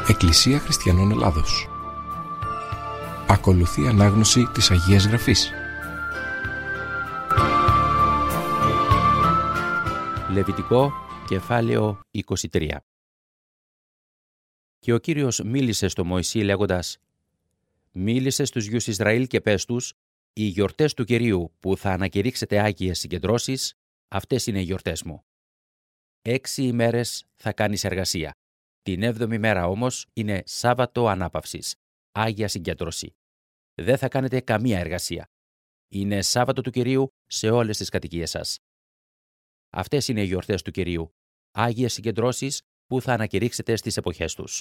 Εκκλησία Χριστιανών Ελλάδος. Ακολουθεί ανάγνωση της Αγίας Γραφής. Λεβιτικό, κεφάλαιο 23. Και ο Κύριος μίλησε στο Μωυσή λέγοντας: «Μίλησε στους γιους Ισραήλ και πες τους, οι γιορτές του Κυρίου που θα ανακηρύξετε άγιες συγκεντρώσεις, αυτές είναι οι γιορτές μου. 6 ημέρες θα κάνεις εργασία. Την 7η μέρα όμως είναι Σάββατο ανάπαυσης, Άγια Συγκέντρωση. Δεν θα κάνετε καμία εργασία. Είναι Σάββατο του Κυρίου σε όλες τις κατοικίες σας. Αυτές είναι οι γιορτές του Κυρίου, Άγιες Συγκεντρώσεις που θα ανακηρύξετε στις εποχές τους.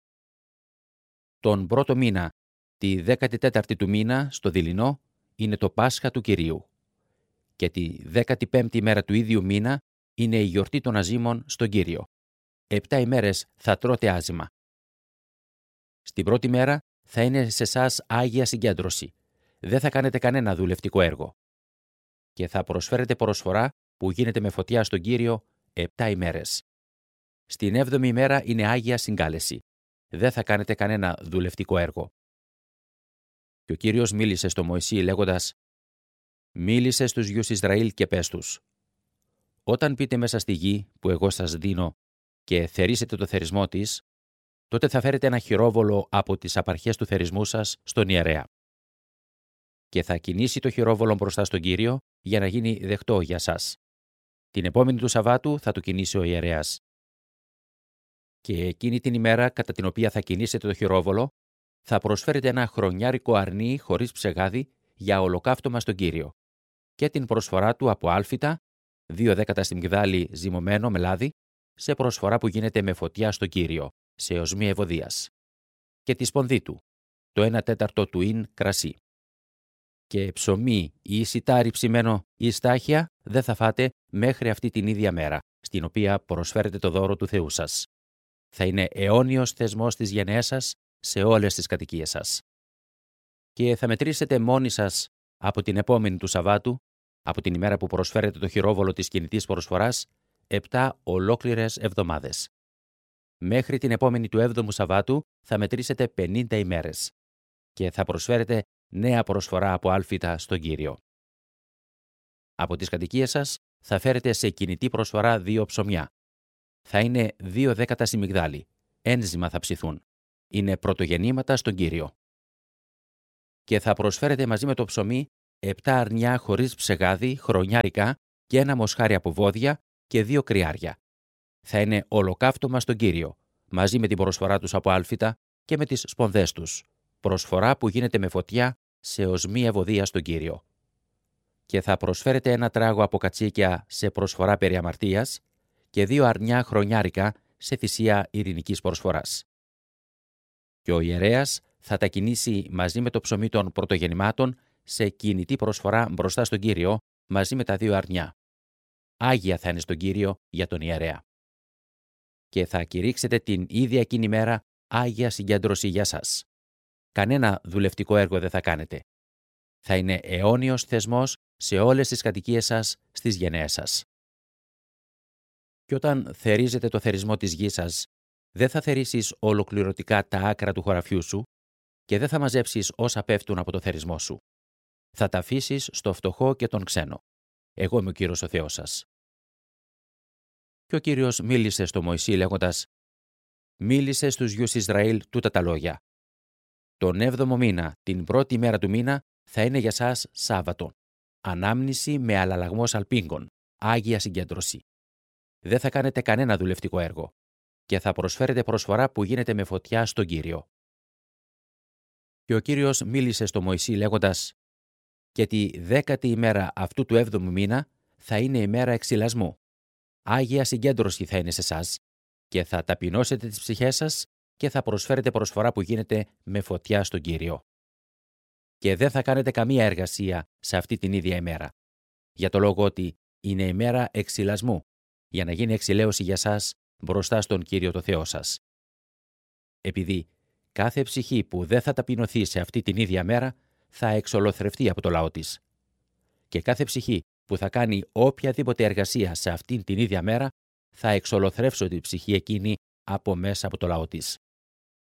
Τον πρώτο μήνα, τη 14η του μήνα, στο δειλινό, είναι το Πάσχα του Κυρίου. Και τη 15η μέρα του ίδιου μήνα είναι η γιορτή των αζύμων στον Κύριο. 7 ημέρες θα τρώτε άζυμα. Στην πρώτη μέρα θα είναι σε εσάς Άγια Συγκέντρωση. Δεν θα κάνετε κανένα δουλευτικό έργο. Και θα προσφέρετε προσφορά που γίνεται με φωτιά στον Κύριο 7 ημέρες. Στην 7η ημέρα είναι Άγια Συγκάλεση. Δεν θα κάνετε κανένα δουλευτικό έργο. Και ο Κύριος μίλησε στο Μωυσή λέγοντας: «Μίλησε στους γιους Ισραήλ και πες τους: όταν πείτε μέσα στη γη που εγώ σας δίνω και θερίσετε το θερισμό της, τότε θα φέρετε ένα χειρόβολο από τις απαρχές του θερισμού σας στον ιερέα. Και θα κινήσει το χειρόβολο μπροστά στον Κύριο για να γίνει δεκτό για σας. Την επόμενη του Σαββάτου θα το κινήσει ο ιερέας. Και εκείνη την ημέρα κατά την οποία θα κινήσετε το χειρόβολο, θα προσφέρετε ένα χρονιάρικο αρνί χωρίς ψεγάδι για ολοκαύτωμα στον Κύριο και την προσφορά του από άλφητα, 2/10 στιμγδάλι ζυμωμένο με λάδι, σε προσφορά που γίνεται με φωτιά στον Κύριο, σε οσμή ευωδίας. Και τη σπονδί του, το 1/4 του ίν κρασί. Και ψωμί ή σιτάρι ψημένο ή στάχια δεν θα φάτε μέχρι αυτή την ίδια μέρα, στην οποία προσφέρετε το δώρο του Θεού σας. Θα είναι αιώνιος θεσμός της γενναίας σας σε όλες τις κατοικίες σας. Και θα μετρήσετε μόνοι σας από την επόμενη του Σαββάτου, από την ημέρα που προσφέρετε το χειρόβολο της κινητής προσφοράς, 7 ολόκληρες εβδομάδες. Μέχρι την επόμενη του 7ου Σαββάτου θα μετρήσετε 50 ημέρες και θα προσφέρετε νέα προσφορά από άλφητα στον Κύριο. Από τις κατοικίες σας θα φέρετε σε κινητή προσφορά 2 ψωμιά. Θα είναι 2/10 σιμιγδάλι. Ένζημα θα ψηθούν. Είναι πρωτογεννήματα στον Κύριο. Και θα προσφέρετε μαζί με το ψωμί 7 αρνιά χωρίς ψεγάδι, χρονιάρικα και 1 μοσχάρι από βόδια και 2 κρυάρια. Θα είναι ολοκαύτωμα στον Κύριο, μαζί με την προσφορά τους από άλφητα και με τις σπονδές τους. Προσφορά που γίνεται με φωτιά σε οσμή ευωδία στον Κύριο. Και θα προσφέρετε 1 τράγο από κατσίκια σε προσφορά περί αμαρτίας και 2 αρνιά χρονιάρικα σε θυσία ειρηνικής προσφοράς. Και ο ιερέας θα τα κινήσει μαζί με το ψωμί των πρωτογεννημάτων σε κινητή προσφορά μπροστά στον Κύριο, μαζί με τα 2 αρνιά. Άγια θα είναι στον Κύριο για τον ιερέα. Και θα κηρύξετε την ίδια εκείνη μέρα Άγια Συγκέντρωση για σας. Κανένα δουλευτικό έργο δεν θα κάνετε. Θα είναι αιώνιος θεσμός σε όλες τις κατοικίες σας, στις γενναίες σας. Και όταν θερίζετε το θερισμό της γης σας, δεν θα θερίσεις ολοκληρωτικά τα άκρα του χωραφιού σου και δεν θα μαζέψεις όσα πέφτουν από το θερισμό σου. Θα τα αφήσεις στο φτωχό και τον ξένο. Εγώ είμαι ο Κύριος ο Θεός σας». Και ο Κύριος μίλησε στο Μωυσή λέγοντας: «Μίλησε στους γιους Ισραήλ τούτα τα λόγια. Τον 7ο μήνα, την πρώτη μέρα του μήνα, θα είναι για σας Σάββατο. Ανάμνηση με αλλαλαγμός αλπίγκων, Άγια Συγκέντρωση. Δεν θα κάνετε κανένα δουλευτικό έργο και θα προσφέρετε προσφορά που γίνεται με φωτιά στον Κύριο». Και ο Κύριος μίλησε στο Μωυσή λέγοντας: «Και τη 10η ημέρα αυτού του 7ου μήνα θα είναι η μέρα εξυλασμού. Άγια Συγκέντρωση θα είναι σε εσάς και θα ταπεινώσετε τις ψυχές σας και θα προσφέρετε προσφορά που γίνεται με φωτιά στον Κύριο. Και δεν θα κάνετε καμία εργασία σε αυτή την ίδια ημέρα, για το λόγο ότι είναι η μέρα εξυλασμού, για να γίνει εξηλαίωση για σας μπροστά στον Κύριο το Θεό σας. Επειδή κάθε ψυχή που δεν θα ταπεινωθεί σε αυτή την ίδια μέρα θα εξολοθρευτεί από το λαό της. Και κάθε ψυχή που θα κάνει οποιαδήποτε εργασία σε αυτήν την ίδια μέρα θα εξολοθρεύσω την ψυχή εκείνη από μέσα από το λαό της.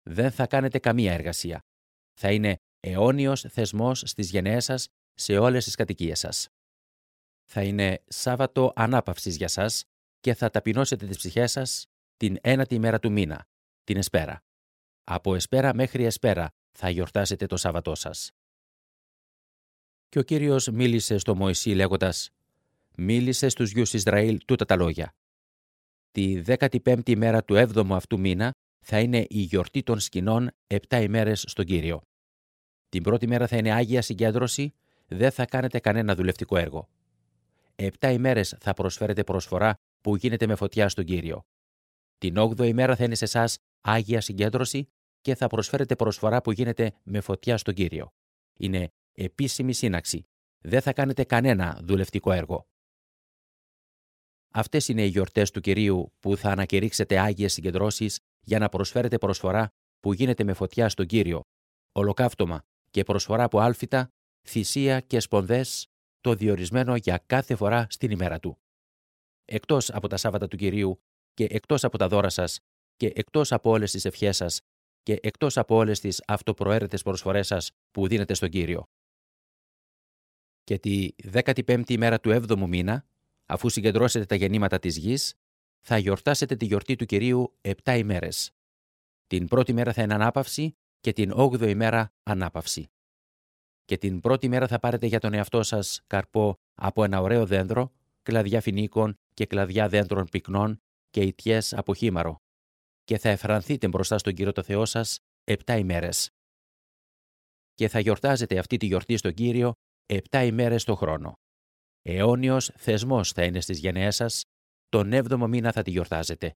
Δεν θα κάνετε καμία εργασία. Θα είναι αιώνιος θεσμός στις γενναίες σας σε όλες τις κατοικίες σας. Θα είναι Σάββατο ανάπαυσης για σας και θα ταπεινώσετε τις ψυχές σας την ένατη ημέρα του μήνα, την Εσπέρα. Από Εσπέρα μέχρι Εσπέρα θα γιορτάσετε το Σάββατό σας. Και ο Κύριος μίλησε στο Μωυσή λέγοντας: «Μίλησε στους γιους Ισραήλ τούτα τα λόγια. Τη 15η ημέρα του 7ου αυτού μήνα θα είναι η γιορτή των σκηνών 7 ημέρες στον Κύριο. Την πρώτη μέρα θα είναι Άγια Συγκέντρωση, δεν θα κάνετε κανένα δουλευτικό έργο. 7 ημέρες θα προσφέρετε προσφορά που γίνεται με φωτιά στον Κύριο. Την 8η ημέρα θα είναι σε εσάς Άγια Συγκέντρωση και θα προσφέρετε προσφορά που γίνεται με φωτιά στον Κύριο. Είναι επίσημη σύναξη. Δεν θα κάνετε κανένα δουλευτικό έργο. Αυτές είναι οι γιορτές του Κυρίου που θα ανακηρύξετε Άγιες Συγκεντρώσεις για να προσφέρετε προσφορά που γίνεται με φωτιά στον Κύριο, ολοκαύτωμα και προσφορά από άλφητα, θυσία και σπονδές, το διορισμένο για κάθε φορά στην ημέρα του. Εκτός από τα Σάββατα του Κυρίου και εκτός από τα δώρα σας και εκτός από όλες τις ευχές σας και εκτός από όλες τις αυτοπροαίρετες προσφορές σας που δίνετε στον Κύριο. Και τη 15η ημέρα του 7ου μήνα, αφού συγκεντρώσετε τα γεννήματα της γης, θα γιορτάσετε τη γιορτή του Κυρίου 7 ημέρες. Την πρώτη μέρα θα είναι ανάπαυση και την 8η ημέρα ανάπαυση. Και την πρώτη μέρα θα πάρετε για τον εαυτό σας καρπό από ένα ωραίο δέντρο, κλαδιά φινίκων και κλαδιά δέντρων πυκνών και ιτιές από χήμαρο, και θα εφρανθείτε μπροστά στον Κύριο το Θεό σας 7 ημέρες. Και θα γιορτάζετε αυτή τη γιορτή στον Κύριο 7 ημέρες το χρόνο. Αιώνιος θεσμός θα είναι στις γενναίες σας, τον 7ο μήνα θα τη γιορτάζετε.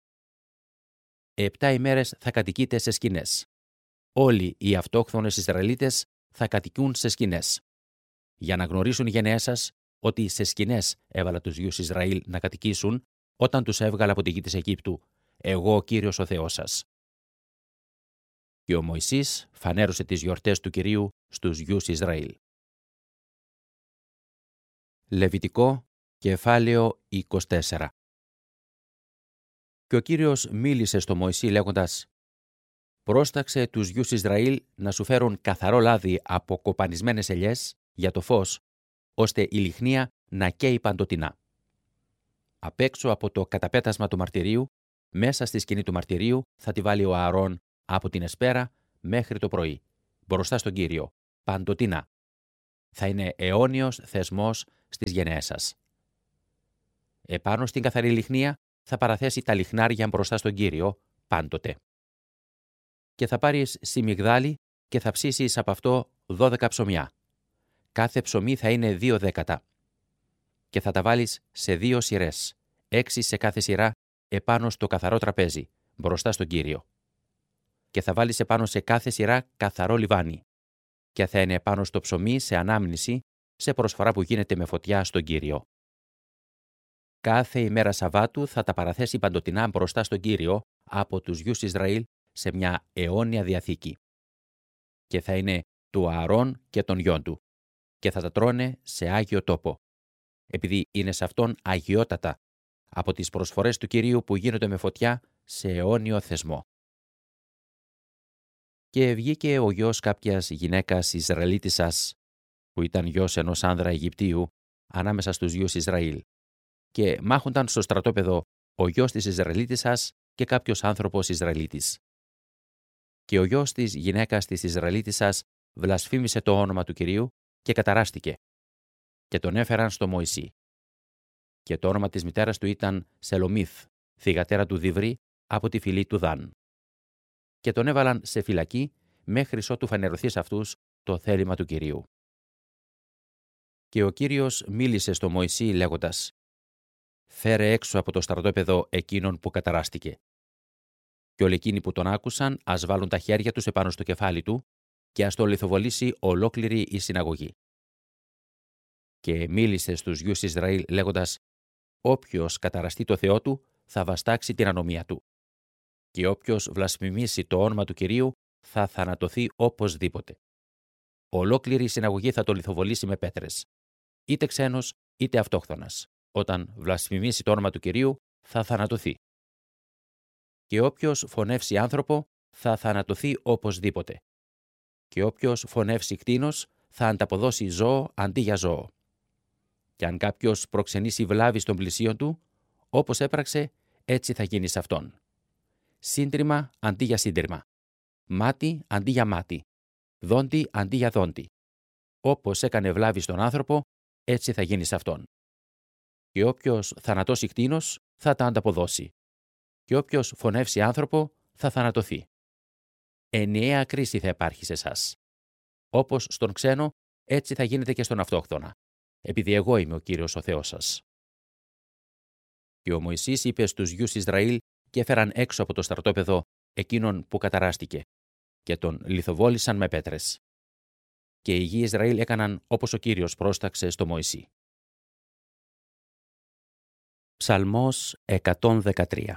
7 ημέρες θα κατοικείτε σε σκηνές. Όλοι οι αυτόχθονες Ισραηλίτες θα κατοικούν σε σκηνές. Για να γνωρίσουν οι γενναίες σας ότι σε σκηνές έβαλα τους γιους Ισραήλ να κατοικήσουν όταν τους έβγαλα από τη γη της Αιγύπτου, εγώ ο Κύριος ο Θεός σας. Και ο Μωυσής φανέρωσε τις γιορτές του Κυρίου στους γιους Ισραήλ. Λεβιτικό, κεφάλαιο 24. Και ο Κύριος μίλησε στο Μωυσή λέγοντας: «Πρόσταξε τους γιους Ισραήλ να σου φέρουν καθαρό λάδι από κοπανισμένες ελιές για το φως, ώστε η λιχνία να καίει παντοτινά. Απ' έξω από το καταπέτασμα του μαρτυρίου, μέσα στη σκηνή του μαρτυρίου, θα τη βάλει ο Ααρών από την Εσπέρα μέχρι το πρωί, μπροστά στον Κύριο, παντοτινά. Θα είναι αιώνιος θεσμός στις γενναίες σας. Επάνω στην καθαρή λιχνία θα παραθέσει τα λιχνάρια μπροστά στον Κύριο, πάντοτε. Και θα πάρεις σιμιγδάλι και θα ψήσεις από αυτό 12 ψωμιά. Κάθε ψωμί θα είναι 2 δέκατα. Και θα τα βάλεις σε 2 σειρές, 6 σε κάθε σειρά, επάνω στο καθαρό τραπέζι, μπροστά στον Κύριο. Και θα βάλεις επάνω σε κάθε σειρά καθαρό λιβάνι. Και θα είναι επάνω στο ψωμί σε ανάμνηση, σε προσφορά που γίνεται με φωτιά στον Κύριο. Κάθε ημέρα Σαββάτου θα τα παραθέσει παντοτινά μπροστά στον Κύριο από τους γιους Ισραήλ σε μια αιώνια διαθήκη. Και θα είναι του Ααρών και των γιών του. Και θα τα τρώνε σε άγιο τόπο, επειδή είναι σε αυτόν αγιότατα, από τις προσφορές του Κυρίου που γίνονται με φωτιά σε αιώνιο θεσμό. Και βγήκε ο γιος κάποιας γυναίκας Ισραηλίτισσας, που ήταν γιος ενός άνδρα Αιγυπτίου, ανάμεσα στους γιους Ισραήλ, και μάχονταν στο στρατόπεδο ο γιος της Ισραηλίτισσας και κάποιος άνθρωπος Ισραηλίτης. Και ο γιος της γυναίκας της Ισραηλίτισσας βλασφήμισε το όνομα του Κυρίου και καταράστηκε. Και τον έφεραν στο Μωυσή. Και το όνομα της μητέρας του ήταν Σελομίθ, θυγατέρα του Διβρή, από τη φυλή του Δαν. Και τον έβαλαν σε φυλακή μέχρι ότου φανερωθεί σε αυτούς το θέλημα του Κυρίου. Και ο Κύριος μίλησε στο Μωυσή λέγοντας: «Φέρε έξω από το στρατόπεδο εκείνον που καταράστηκε. Και όλοι εκείνοι που τον άκουσαν ας βάλουν τα χέρια τους επάνω στο κεφάλι του και ας το λιθοβολήσει ολόκληρη η συναγωγή». Και μίλησε στους γιους Ισραήλ λέγοντας: «Όποιος καταραστεί το Θεό του θα βαστάξει την ανομία του. Και όποιος βλασφημίσει το όνομα του Κυρίου θα θανατωθεί οπωσδήποτε. Ολόκληρη η συναγωγή θα το λιθοβολήσει με πέτρες. Είτε ξένος είτε αυτόχθονας. Όταν βλασφημίσει το όνομα του Κυρίου θα θανατωθεί. Και όποιος φωνεύσει άνθρωπο θα θανατωθεί οπωσδήποτε. Και όποιος φωνεύσει κτήνος θα ανταποδώσει ζώο αντί για ζώο. Και αν κάποιος προξενήσει βλάβη στον πλησίον του, όπως έπραξε, έτσι θα γίνει σε αυτόν. Σύντριμα αντί για σύντριμα. Μάτι αντί για μάτι. Δόντι αντί για δόντι. Όπως έκανε βλάβη στον άνθρωπο, έτσι θα γίνει σε αυτόν. Και όποιος θανατώσει κτήνος θα τα ανταποδώσει. Και όποιος φωνεύσει άνθρωπο θα θανατωθεί. Ενιαία κρίση θα υπάρχει σε εσάς. Όπως στον ξένο, έτσι θα γίνεται και στον αυτόχθονα. Επειδή εγώ είμαι ο Κύριος ο Θεός σας. Και ο Μωυσής είπε στους γιους Ισραήλ και έφεραν έξω από το στρατόπεδο εκείνον που καταράστηκε και τον λιθοβόλησαν με πέτρες. Και οι γιοι Ισραήλ έκαναν όπως ο Κύριος πρόσταξε στο Μωυσή. Ψαλμός 113.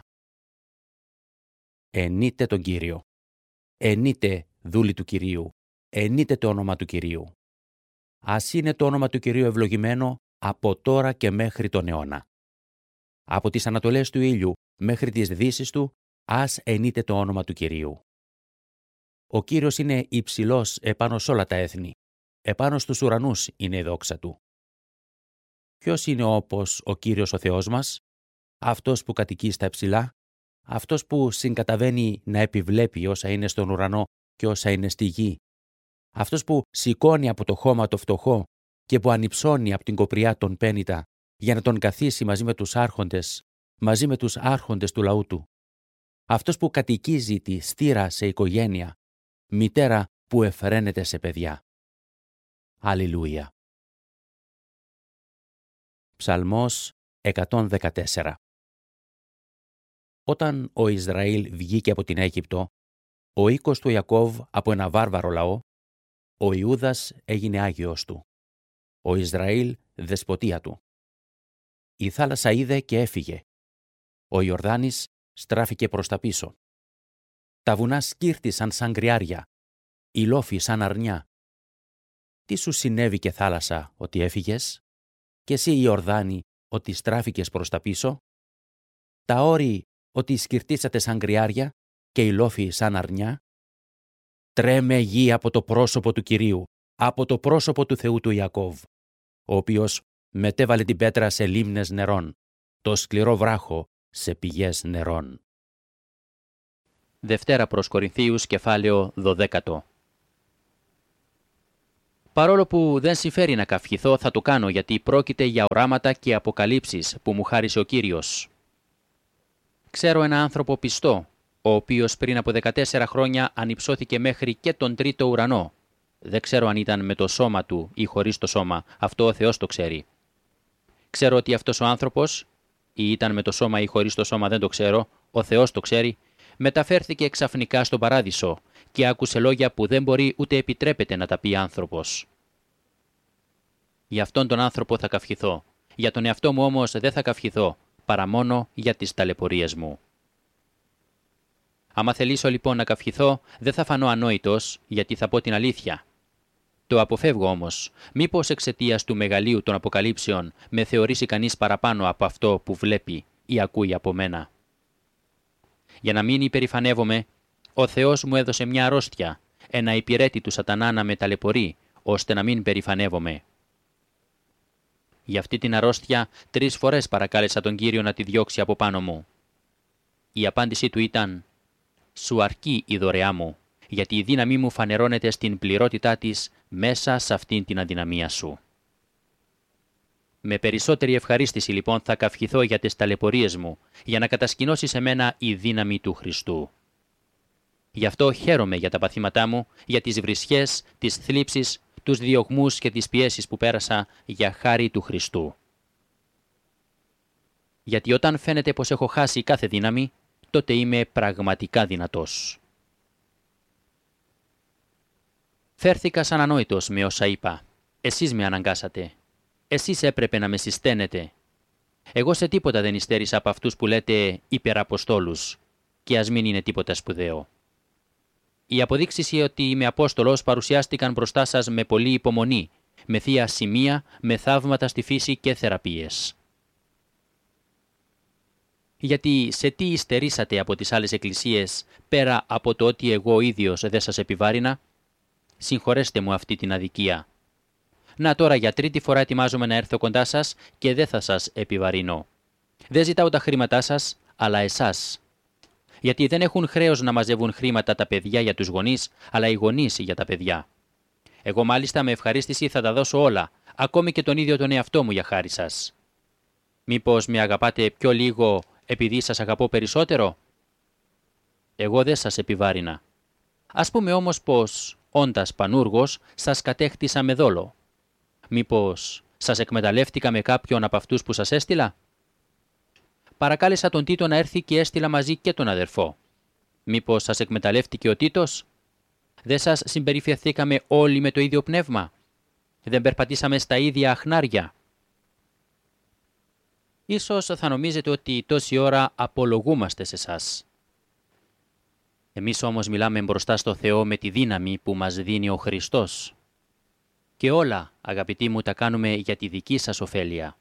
Ενείτε τον Κύριο. Ενείτε δούλοι του Κυρίου. Ενείτε το όνομα του Κυρίου. Ας είναι το όνομα του Κυρίου ευλογημένο από τώρα και μέχρι τον αιώνα. Από τις ανατολές του ήλιου μέχρι τις δύσεις του, ας ενείτε το όνομα του Κυρίου. Ο Κύριος είναι υψηλός επάνω σ' όλα τα έθνη. Επάνω στους ουρανούς είναι η δόξα του. Ποιος είναι όπως ο Κύριος ο Θεός μας? Αυτός που κατοικεί στα υψηλά, αυτός που συγκαταβαίνει να επιβλέπει όσα είναι στον ουρανό και όσα είναι στη γη. Αυτός που σηκώνει από το χώμα το φτωχό και που ανυψώνει από την κοπριά τον πένητα για να τον καθίσει μαζί με τους άρχοντες του λαού του. Αυτός που κατοικίζει τη στήρα σε οικογένεια, μητέρα που εφραίνεται σε παιδιά. Αλληλούια. Ψαλμός 114. Όταν ο Ισραήλ βγήκε από την Αίγυπτο, ο οίκος του Ιακώβ από ένα βάρβαρο λαό, ο Ιούδας έγινε άγιος του, ο Ισραήλ δεσποτεία του. Η θάλασσα είδε και έφυγε. Ο Ιορδάνης στράφηκε προς τα πίσω. Τα βουνά σκύρτησαν σαν κρυάρια, οι λόφοι σαν αρνιά. Τι σου συνέβη θάλασσα ότι έφυγες? Και εσύ Ιορδάνη ότι στράφηκες προς τα πίσω? Τα όρη ότι σκυρτήσατε σαν κρυάρια και οι λόφοι σαν αρνιά? Τρέμε γη από το πρόσωπο του Κυρίου, από το πρόσωπο του Θεού του Ιακώβ, ο οποίος μετέβαλε την πέτρα σε λίμνες νερών, το σκληρό βράχο σε πηγές νερών. Δευτέρα προς Κορινθίους, κεφάλαιο 12. Παρόλο που δεν συμφέρει να καυχηθώ, θα το κάνω, γιατί πρόκειται για οράματα και αποκαλύψεις που μου χάρισε ο Κύριος. Ξέρω ένα άνθρωπο πιστό, ο οποίος πριν από 14 χρόνια ανυψώθηκε μέχρι και τον τρίτο ουρανό. Δεν ξέρω αν ήταν με το σώμα του ή χωρίς το σώμα, αυτό ο Θεός το ξέρει. Ξέρω ότι αυτός ο άνθρωπος, ή ήταν με το σώμα ή χωρίς το σώμα δεν το ξέρω, ο Θεός το ξέρει, μεταφέρθηκε ξαφνικά στον παράδεισο και άκουσε λόγια που δεν μπορεί ούτε επιτρέπεται να τα πει άνθρωπος. Για αυτόν τον άνθρωπο θα καυχηθώ, για τον εαυτό μου όμως δεν θα καυχηθώ, παρά μόνο για τις ταλαιπωρίες μου. Άμα θελήσω λοιπόν να καυχηθώ, δεν θα φανώ ανόητος, γιατί θα πω την αλήθεια. Το αποφεύγω όμως, μήπως εξαιτίας του μεγαλείου των αποκαλύψεων με θεωρήσει κανείς παραπάνω από αυτό που βλέπει ή ακούει από μένα. Για να μην υπερηφανεύομαι, ο Θεός μου έδωσε μια αρρώστια, ένα υπηρέτη του σατανά να με ταλαιπωρεί, ώστε να μην περηφανεύομαι. Για αυτή την αρρώστια 3 φορές παρακάλεσα τον Κύριο να τη διώξει από πάνω μου. Η απάντησή του ήταν «Σου αρκεί η δωρεά μου, γιατί η δύναμή μου φανερώνεται στην πληρότητά της μέσα σε αυτήν την αδυναμία σου». Με περισσότερη ευχαρίστηση λοιπόν θα καυχηθώ για τις ταλαιπωρίες μου, για να κατασκηνώσει σε μένα η δύναμη του Χριστού. Γι' αυτό χαίρομαι για τα παθήματά μου, για τις βρισχές, τις θλίψεις, τους διωγμούς και τις πιέσεις που πέρασα για χάρη του Χριστού. Γιατί όταν φαίνεται πως έχω χάσει κάθε δύναμη, τότε είμαι πραγματικά δυνατός. Φέρθηκα σαν ανόητος με όσα είπα. Εσείς με αναγκάσατε. Εσείς έπρεπε να με συσταίνετε. Εγώ σε τίποτα δεν υστέρησα από αυτούς που λέτε υπεραποστόλους, και ας μην είναι τίποτα σπουδαίο. Οι αποδείξεις ότι είμαι Απόστολος παρουσιάστηκαν μπροστά σας με πολλή υπομονή, με θεία σημεία, με θαύματα στη φύση και θεραπείες. Γιατί σε τι υστερήσατε από τις άλλες εκκλησίες, πέρα από το ότι εγώ ίδιος δεν σας επιβάρυνα? Συγχωρέστε μου αυτή την αδικία. Να τώρα για τρίτη φορά ετοιμάζομαι να έρθω κοντά σας και δεν θα σας επιβαρύνω. Δεν ζητάω τα χρήματά σας, αλλά εσάς. Γιατί δεν έχουν χρέος να μαζεύουν χρήματα τα παιδιά για τους γονείς, αλλά οι γονείς για τα παιδιά. Εγώ μάλιστα με ευχαρίστηση θα τα δώσω όλα, ακόμη και τον ίδιο τον εαυτό μου για χάρη σας. Μήπως με αγαπάτε πιο λίγο επειδή σας αγαπώ περισσότερο? Εγώ δεν σας επιβάρυνα. Ας πούμε όμως πως, όντας πανούργος, σας κατέχτησα με δόλο. Μήπως σας εκμεταλλεύτηκα με κάποιον από αυτούς που σας έστειλα? Παρακάλεσα τον Τίτο να έρθει και έστειλα μαζί και τον αδερφό. Μήπως σας εκμεταλλεύτηκε ο Τίτος? Δεν σας συμπεριφερθήκαμε όλοι με το ίδιο πνεύμα? Δεν περπατήσαμε στα ίδια αχνάρια? Ίσως θα νομίζετε ότι τόση ώρα απολογούμαστε σε σας. Εμείς όμως μιλάμε μπροστά στο Θεό με τη δύναμη που μας δίνει ο Χριστός. Και όλα, αγαπητοί μου, τα κάνουμε για τη δική σας ωφέλεια.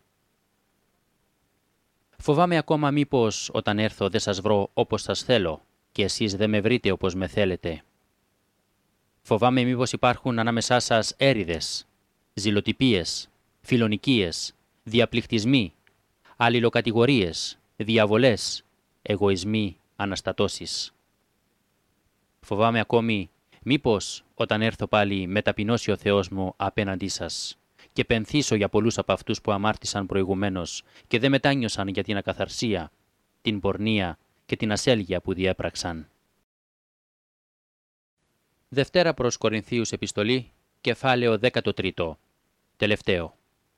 Φοβάμαι ακόμα μήπως όταν έρθω δεν σας βρω όπως σας θέλω και εσείς δεν με βρείτε όπως με θέλετε. Φοβάμαι μήπως υπάρχουν ανάμεσά σας έρηδες, ζηλοτυπίες, φιλονικίες, διαπληκτισμοί, αλληλοκατηγορίες, διαβολές, εγωισμοί, αναστατώσεις. Φοβάμαι ακόμη μήπως όταν έρθω πάλι με ταπεινώσει ο Θεός μου απέναντί σας και πενθήσω για πολλούς από αυτούς που αμάρτησαν προηγουμένως και δεν μετάνιωσαν για την ακαθαρσία, την πορνεία και την ασέλγεια που διέπραξαν. Δευτέρα προς Κορινθίους επιστολή, κεφάλαιο 13, τελευταίο.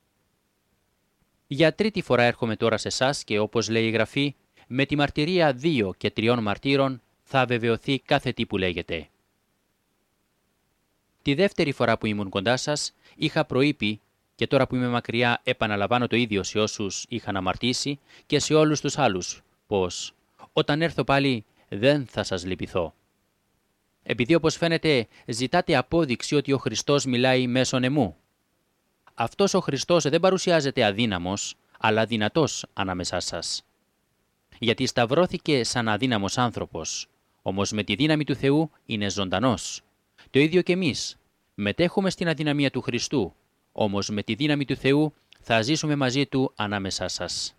Για τρίτη φορά έρχομαι τώρα σε εσάς και όπως λέει η Γραφή, με τη μαρτυρία 2 και 3 μαρτύρων θα βεβαιωθεί κάθε τι που λέγεται. Τη δεύτερη φορά που ήμουν κοντά σας, είχα προείπει και τώρα που είμαι μακριά επαναλαμβάνω το ίδιο σε όσους είχαν αμαρτήσει και σε όλους τους άλλους, πως όταν έρθω πάλι δεν θα σας λυπηθώ. Επειδή όπως φαίνεται ζητάτε απόδειξη ότι ο Χριστός μιλάει μέσον εμού. Αυτός ο Χριστός δεν παρουσιάζεται αδύναμος, αλλά δυνατός ανάμεσά σας. Γιατί σταυρώθηκε σαν αδύναμος άνθρωπος, όμως με τη δύναμη του Θεού είναι ζωντανός. Το ίδιο και εμείς. Μετέχουμε στην αδυναμία του Χριστού, όμως με τη δύναμη του Θεού θα ζήσουμε μαζί Του ανάμεσά σας.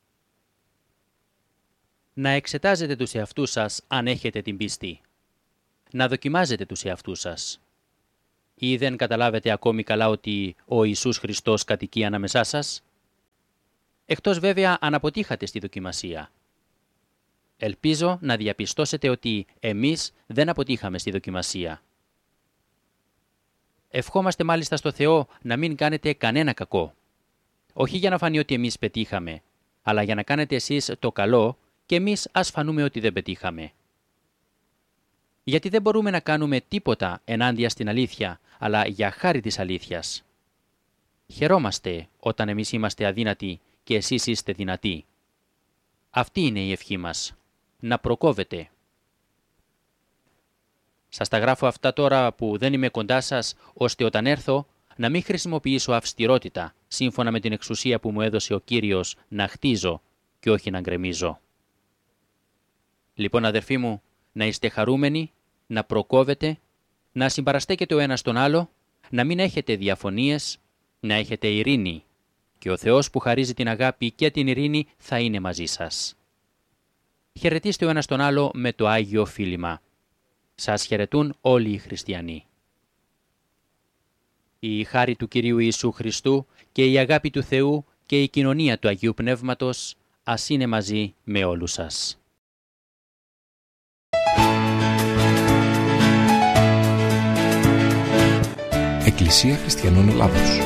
Να εξετάζετε τους εαυτούς σας αν έχετε την πίστη. Να δοκιμάζετε τους εαυτούς σας. Ή δεν καταλάβετε ακόμη καλά ότι ο Ιησούς Χριστός κατοικεί ανάμεσά σας? Εκτός βέβαια αν αποτύχατε στη δοκιμασία. Ελπίζω να διαπιστώσετε ότι εμείς δεν αποτύχαμε στη δοκιμασία. Ευχόμαστε μάλιστα στο Θεό να μην κάνετε κανένα κακό. Όχι για να φανεί ότι εμείς πετύχαμε, αλλά για να κάνετε εσείς το καλό και εμείς ας φανούμε ότι δεν πετύχαμε. Γιατί δεν μπορούμε να κάνουμε τίποτα ενάντια στην αλήθεια, αλλά για χάρη της αλήθειας. Χαιρόμαστε όταν εμείς είμαστε αδύνατοι και εσείς είστε δυνατοί. Αυτή είναι η ευχή μας, να προκόβετε. Σας τα γράφω αυτά τώρα που δεν είμαι κοντά σας, ώστε όταν έρθω να μην χρησιμοποιήσω αυστηρότητα, σύμφωνα με την εξουσία που μου έδωσε ο Κύριος να χτίζω και όχι να γκρεμίζω. Λοιπόν αδερφοί μου, να είστε χαρούμενοι, να προκόβετε, να συμπαραστέκετε ο ένας τον άλλο, να μην έχετε διαφωνίες, να έχετε ειρήνη και ο Θεός που χαρίζει την αγάπη και την ειρήνη θα είναι μαζί σας. Χαιρετίστε ο ένας τον άλλο με το Άγιο Φίλημα. Σας χαιρετούν όλοι οι χριστιανοί. Η χάρη του Κυρίου Ιησού Χριστού και η αγάπη του Θεού και η κοινωνία του Αγίου Πνεύματος ας είναι μαζί με όλους σας. Εκκλησία Χριστιανών Ελλάδος.